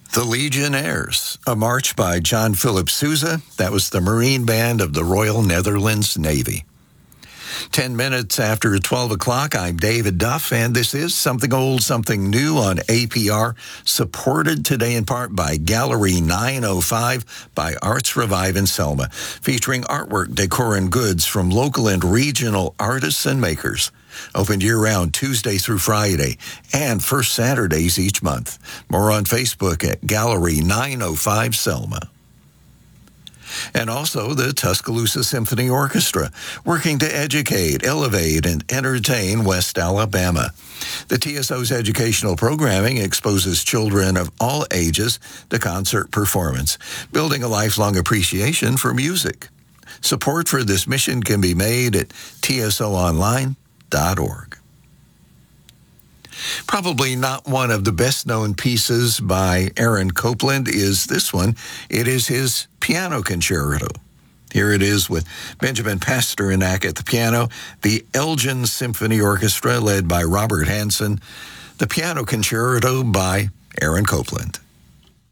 The Legionnaires, a march by John Philip Sousa. That was the Marine Band of the Royal Netherlands Navy. 10 minutes after 12 o'clock, I'm David Duff, and this is Something Old, Something New on APR, supported today in part by Gallery 905 by Arts Revive in Selma, featuring artwork, decor, and goods from local and regional artists and makers. Open year-round Tuesday through Friday and first Saturdays each month. More on Facebook at Gallery 905 Selma. And also the Tuscaloosa Symphony Orchestra, working to educate, elevate, and entertain West Alabama. The TSO's educational programming exposes children of all ages to concert performance, building a lifelong appreciation for music. Support for this mission can be made at tsoonline.org. Probably not one of the best-known pieces by Aaron Copland is this one. It is his piano concerto. Here it is with Benjamin Pasternak at the piano, the Elgin Symphony Orchestra led by Robert Hansen, the piano concerto by Aaron Copland.